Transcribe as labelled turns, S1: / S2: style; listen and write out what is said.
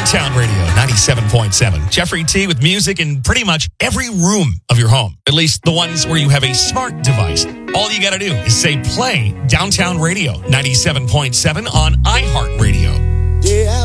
S1: Downtown Radio 97.7. Jeffrey T with music in pretty much every room of your home, at least the ones where you have a smart device. All you got to do is say play Downtown Radio 97.7 on iHeartRadio.
S2: Yeah.